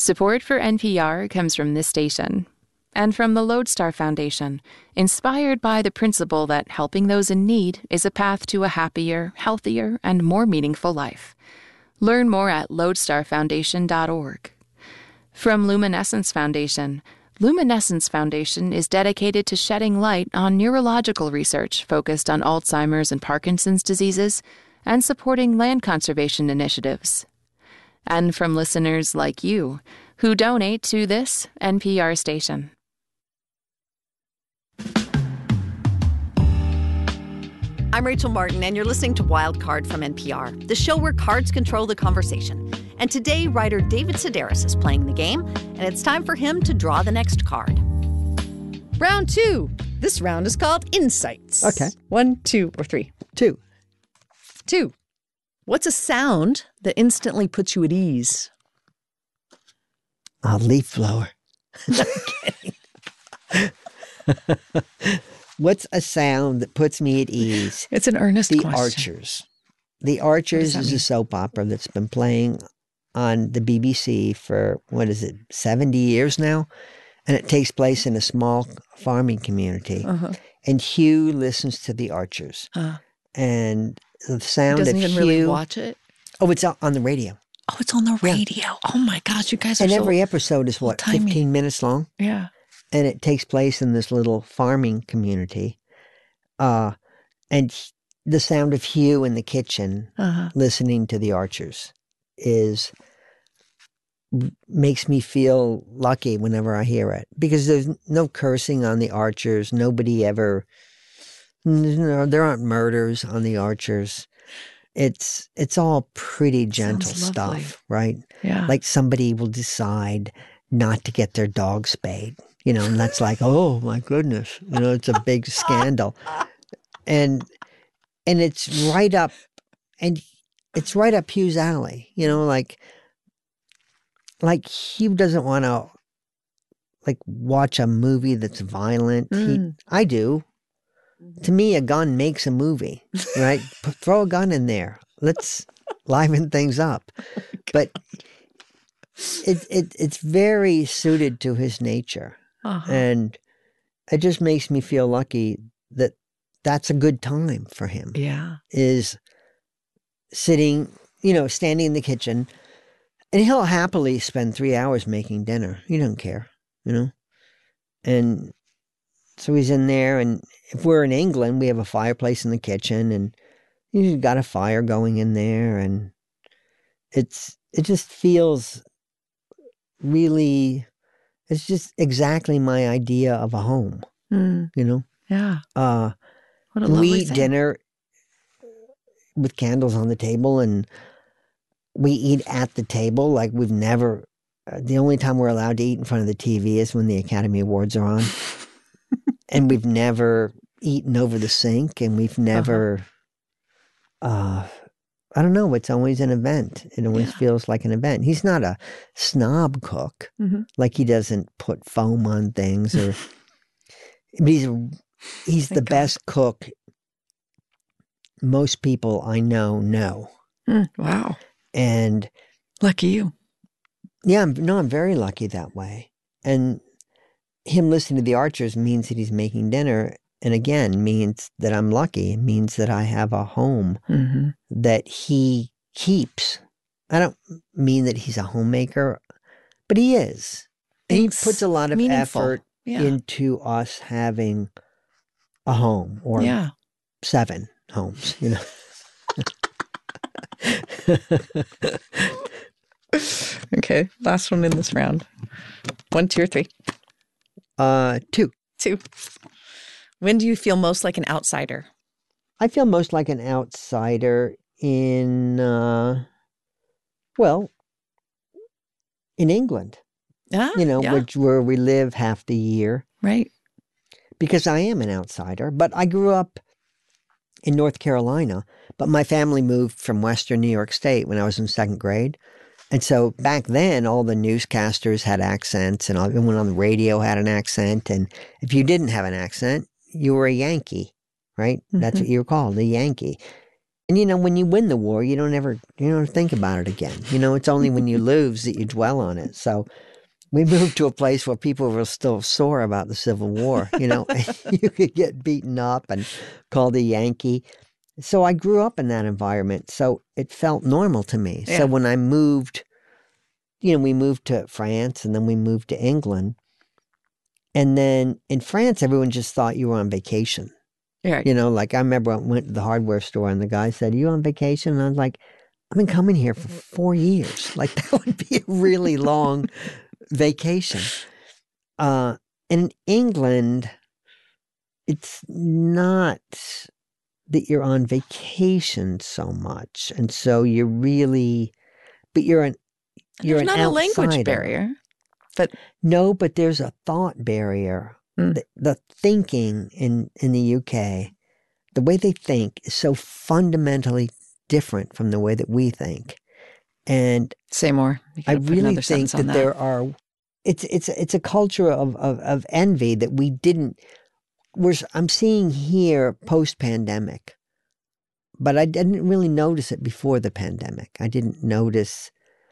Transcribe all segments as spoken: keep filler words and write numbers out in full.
Support for N P R comes from this station and from the Lodestar Foundation, inspired by the principle that helping those in need is a path to a happier, healthier, and more meaningful life. Learn more at lodestar foundation dot org. From Luminescence Foundation, Luminescence Foundation is dedicated to shedding light on neurological research focused on Alzheimer's and Parkinson's diseases and supporting land conservation initiatives. And from listeners like you, who donate to this N P R station. I'm Rachel Martin, and you're listening to Wild Card from N P R, the show where cards control the conversation. And today, writer David Sedaris is playing the game, and it's time for him to draw the next card. Round two. This round is called Insights. Okay. One, two, or three. Two. Two. What's a sound that instantly puts you at ease? A leaf blower. What's a sound that puts me at ease? It's an earnest The question. Archers. The Archers is mean? a soap opera that's been playing on the B B C for, what is it, seventy years now? And it takes place in a small farming community. Uh-huh. And Hugh listens to the Archers. Uh, And the he sound doesn't of even Hugh... really watch it. Oh, it's on the radio. Oh, it's on the radio. Oh my gosh, you guys are And so every episode is, what, old-timey. fifteen minutes long? Yeah. And it takes place in this little farming community. Uh, and h- the sound of Hugh in the kitchen Uh-huh. listening to the Archers is makes me feel lucky whenever I hear it, because there's no cursing on the Archers. Nobody ever, no, there aren't murders on the Archers. It's it's all pretty gentle Sounds lovely. stuff, right? Yeah. Like somebody will decide not to get their dog spayed, you know, and that's like, oh my goodness, you know, it's a big scandal. And and it's right up and it's right up Hugh's alley, you know, like like Hugh doesn't want to like watch a movie that's violent. He, Mm. I do. To me, a gun makes a movie, right? P- throw a gun in there. Let's liven things up. But it, it it's very suited to his nature. Uh-huh. And it just makes me feel lucky that that's a good time for him, Yeah. is sitting, you know, standing in the kitchen. And he'll happily spend three hours making dinner. He doesn't care, you know? And so he's in there, and if we're in England, we have a fireplace in the kitchen, and he's got a fire going in there, and it's it just feels really, it's just exactly my idea of a home, Mm. you know? Yeah. Uh, What a we lovely eat thing. dinner with candles on the table, and we eat at the table like we've never. Uh, the only time we're allowed to eat in front of the T V is when the Academy Awards are on. And we've never eaten over the sink, and we've never, uh, I don't know, it's always an event. It always Yeah. feels like an event. He's not a snob cook, Mhm. like he doesn't put foam on things, or, but he's, a- he's the Thank God. best cook most people I know know. Mm. Wow. And Lucky you. yeah, I'm, no, I'm very lucky that way. And him listening to the Archers means that he's making dinner. And again, means that I'm lucky. It means that I have a home Mm-hmm. that he keeps. I don't mean that he's a homemaker, but he is. And he It's puts a lot of meaningful. effort Yeah. into us having a home, or yeah. seven homes, you know. Okay. Last one in this round. One, two, or three. uh, two. Two. When do you feel most like an outsider? I feel most like an outsider in, uh, well, in England, Ah, you know, yeah. which where we live half the year, Right. because I am an outsider. But I grew up in North Carolina, but my family moved from Western New York State when I was in second grade. And so back then, all the newscasters had accents, and everyone on the radio had an accent. And if you didn't have an accent, you were a Yankee, right? That's Mhm. what you were called, a Yankee. And, you know, when you win the war, you don't ever, you don't think about it again. You know, it's only when you lose that you dwell on it. So we moved to a place where people were still sore about the Civil War. You know, you could get beaten up and called a Yankee. So I grew up in that environment. So it felt normal to me. Yeah. So when I moved, you know, we moved to France and then we moved to England. And then in France, everyone just thought you were on vacation. Yeah. You know, like I remember I went to the hardware store and the guy said, "Are you on vacation?" And I was like, "I've been coming here for four years. Like that would be a really long vacation." Uh, in England, it's not that you're on vacation so much. And so you're really, but you're an, you're There's an not a language outsider. barrier. But No, but there's a thought barrier. Mm. The, the thinking in, in the U K, the way they think is so fundamentally different from the way that we think. And say more. You I gotta put really another think sentence on that, there are, it's it's it's a culture of, of, of envy that we didn't, we're, I'm seeing here post-pandemic, but I didn't really notice it before the pandemic. I didn't notice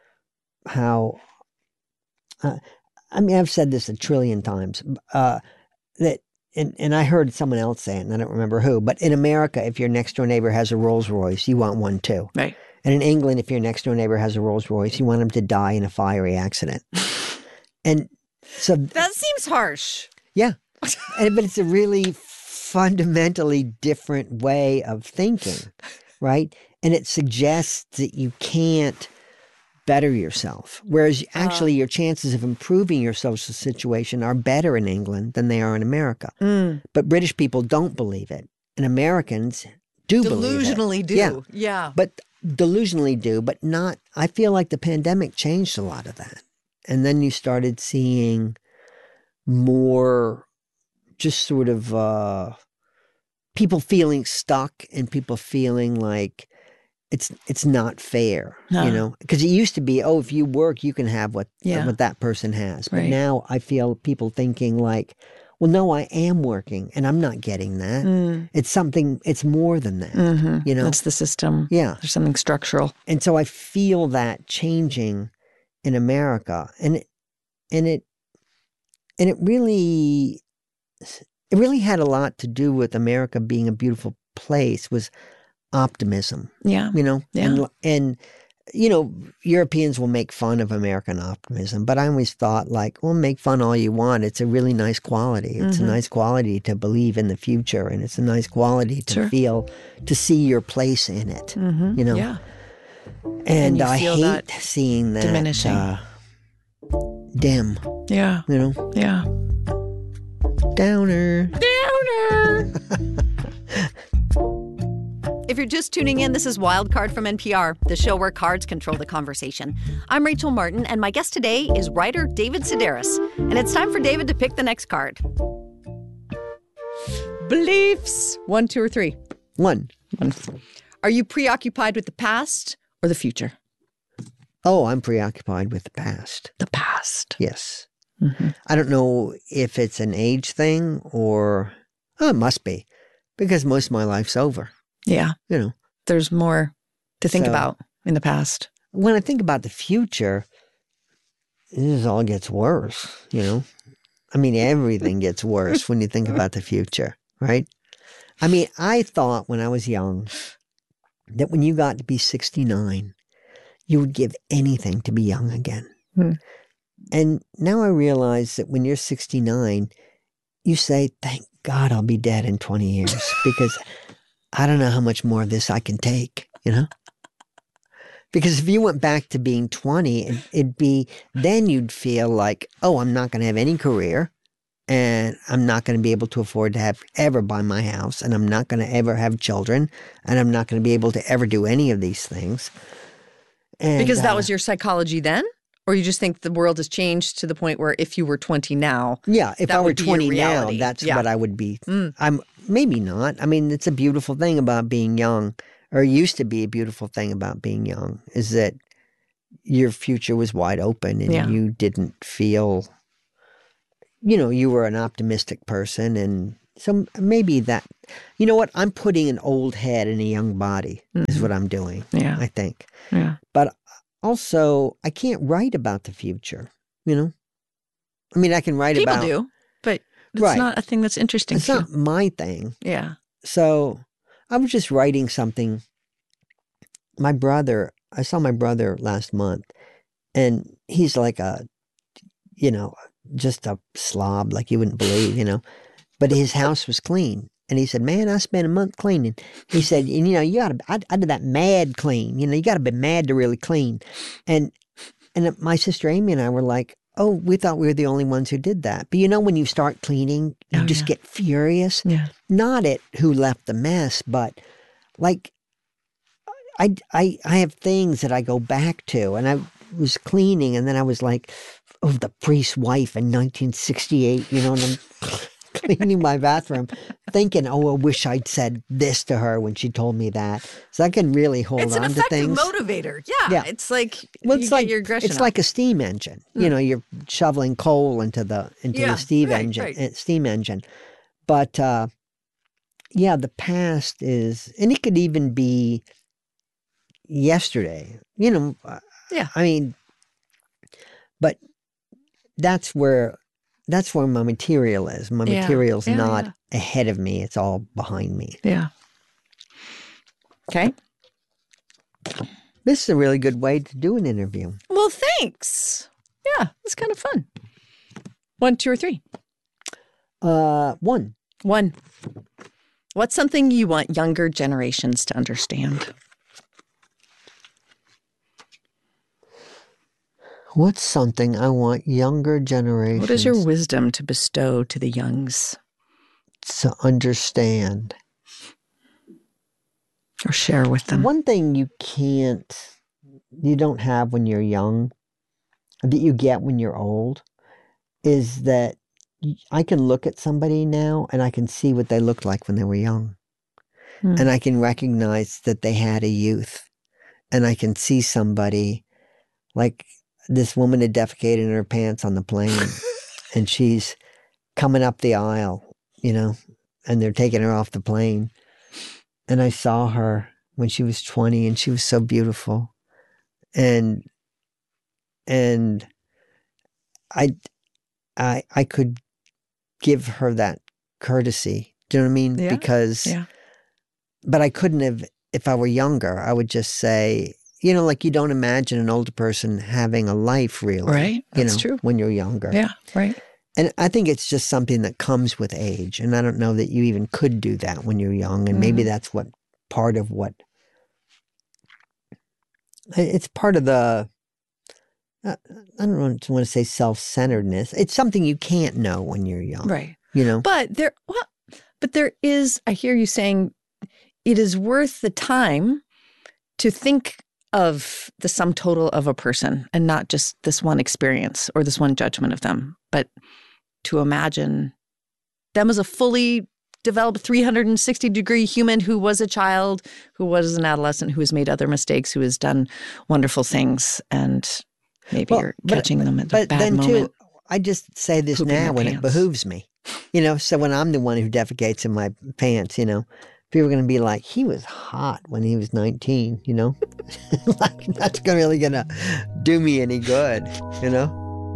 how, uh, I mean, I've said this a trillion times, uh, that, and, and I heard someone else say it, and I don't remember who, but in America, if your next door neighbor has a Rolls Royce, you want one too. Right. And in England, if your next door neighbor has a Rolls Royce, you want him to die in a fiery accident. And so, That seems harsh. yeah, and, but it's a really fundamentally different way of thinking, right? And it suggests that you can't better yourself. Whereas actually your chances of improving your social situation are better in England than they are in America. Mm. But British people don't believe it. And Americans do believe it. Delusionally do. Yeah. Yeah. But delusionally do, but not, I feel like the pandemic changed a lot of that. And then you started seeing more just sort of uh, people feeling stuck and people feeling like it's it's not fair, No. you know, because it used to be, oh, if you work, you can have what Yeah. what that person has. But Right. now I feel people thinking like, well, no, I am working and I'm not getting that. Mm. It's something, it's more than that, Mhm. you know? That's the system. Yeah. There's something structural. And so I feel that changing in America, and it, and it, and it really, it really had a lot to do with America being a beautiful place, was optimism, Yeah. you know, Yeah. and, and, you know, Europeans will make fun of American optimism, but I always thought like, well, make fun all you want. It's a really nice quality. It's Mhm. a nice quality to believe in the future, and it's a nice quality to Sure. feel, to see your place in it, Mhm. you know? Yeah. And, you I feel hate that seeing that diminishing. uh, dim, Yeah. you know, Yeah. downer. Downer. If you're just tuning in, this is Wildcard from N P R, the show where cards control the conversation. I'm Rachel Martin, and my guest today is writer David Sedaris. And it's time for David to pick the next card. Beliefs. One, two, or three. One. One. Are you preoccupied with the past or the future? Oh, I'm preoccupied with the past. The past. Yes. Mm-hmm. I don't know if it's an age thing or, oh, it must be, because most of my life's over, Yeah. you know. There's more to think So- about in the past. When I think about the future, this all gets worse, you know. I mean, everything gets worse when you think about the future, right? I mean, I thought when I was young that when you got to be sixty-nine, you would give anything to be young again. Hmm. And now I realize that when you're sixty-nine, you say, thank God I'll be dead in twenty years because I don't know how much more of this I can take, you know? Because if you went back to being twenty, it, it'd be, then you'd feel like, oh, I'm not going to have any career, and I'm not going to be able to afford to have ever buy my house, and I'm not going to ever have children, and I'm not going to be able to ever do any of these things. And, Because that uh, was your psychology then? Or you just think the world has changed to the point where if you were twenty now, yeah, if that I were would be your twenty now, reality. that's Yeah. what I would be. Mm. I'm maybe not. I mean, it's a beautiful thing about being young, or used to be a beautiful thing about being young, is that your future was wide open and Yeah. you didn't feel, you know, you were an optimistic person and So maybe that, you know what? I'm putting an old head in a young body Mm-hmm. is what I'm doing. Yeah. I think. Yeah. But also, I can't write about the future, you know? I mean, I can write People about... do, but it's Right. not a thing that's interesting It's to not you. my thing. Yeah. So I was just writing something. My brother, I saw my brother last month, and he's like a, you know, just a slob, like you wouldn't believe, you know. But his house was clean. And he said, man, I spent a month cleaning. He said, and, you know, you got to, I, I did that mad clean. You know, you got to be mad to really clean. And, and my sister Amy and I were like, oh, we thought we were the only ones who did that. But you know, when you start cleaning, you Oh, just yeah. get furious. Yeah. Not at who left the mess, but like, I, I, I have things that I go back to. And I was cleaning, and then I was like, oh, the priest's wife in nineteen sixty-eight, you know, and I'm cleaning my bathroom, thinking, oh, I wish I'd said this to her when she told me that. So I can really hold It's an on to effective things. motivator. Yeah. Yeah. It's like Well, you it's get like your aggression it's out. like a steam engine. You know, you're shoveling coal into the into Yeah, the steam right, engine, right. uh, steam engine. But uh, yeah, the past is, and it could even be yesterday. You know, uh, Yeah. I mean, but that's where that's where my material is. My Yeah, material's yeah, not yeah. ahead of me; it's all behind me. Yeah. Okay. This is a really good way to do an interview. Well, thanks. Yeah, it's kind of fun. One, two, or three. Uh, one. One. What's something you want younger generations to understand? What's something I want younger generations What is your wisdom to bestow to the youngs to understand? or share with them? One thing you can't, you don't have when you're young, that you get when you're old, is that y- I can look at somebody now and I can see what they looked like when they were young. Hmm. And I can recognize that they had a youth. And I can see somebody, like this woman had defecated in her pants on the plane, and she's coming up the aisle, you know, and they're taking her off the plane. And I saw her when she was twenty, and she was so beautiful. And, and I, I, I could give her that courtesy. Do you know what I mean? Yeah, Because, yeah. but I couldn't have, if I were younger, I would just say, you know, like you don't imagine an older person having a life really. Right, that's you know, true. when you're younger. Yeah, right. And I think it's just something that comes with age. And I don't know that you even could do that when you're young. And maybe Mm-hmm. that's what part of what, it's part of the, uh, I don't want to say self-centeredness. It's something you can't know when you're young. Right. You know? But there, well, but there is, I hear you saying it is worth the time to think of the sum total of a person and not just this one experience or this one judgment of them, but to imagine them as a fully developed three hundred sixty degree human who was a child, who was an adolescent, who has made other mistakes, who has done wonderful things, and maybe Well, you're but- catching them at the But bad then moment. too, I just say this Pooping now their when it pants. behooves me. You know, so when I'm the one who defecates in my pants, you know, people are going to be like, he was hot when he was nineteen, you know? Like, that's gonna really going to do me any good, you know?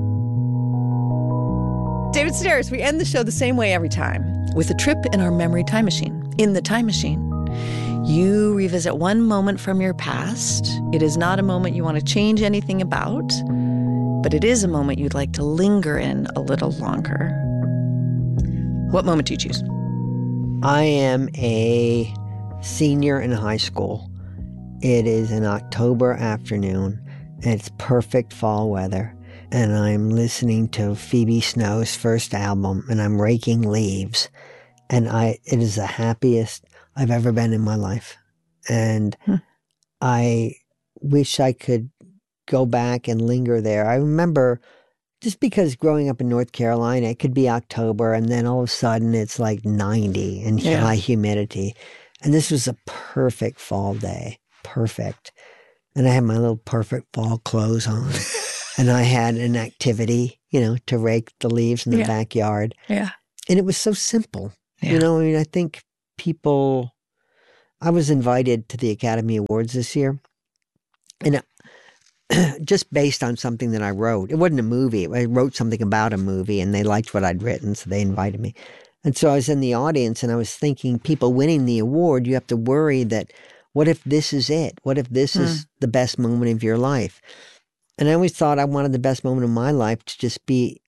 David Sedaris, we end the show the same way every time, with a trip in our memory time machine. In the time machine, you revisit one moment from your past. It is not a moment you want to change anything about, but it is a moment you'd like to linger in a little longer. What moment do you choose? I am a senior in high school. It is an October afternoon, and it's perfect fall weather. And I'm listening to Phoebe Snow's first album, and I'm raking leaves. And I, it is the happiest I've ever been in my life. And Hmm. I wish I could go back and linger there. I remember, just because growing up in North Carolina, it could be October, and then all of a sudden it's like ninety and Yeah. high humidity. And this was a perfect fall day. Perfect. And I had my little perfect fall clothes on. And I had an activity, you know, to rake the leaves in the Yeah. backyard. Yeah. And it was so simple. Yeah. You know, I mean, I think people, I was invited to the Academy Awards this year, and it, just based on something that I wrote. It wasn't a movie. I wrote something about a movie, and they liked what I'd written, so they invited me. And so I was in the audience, and I was thinking, people winning the award, you have to worry that, what if this is it? What if this Hmm. is the best moment of your life? And I always thought I wanted the best moment of my life to just be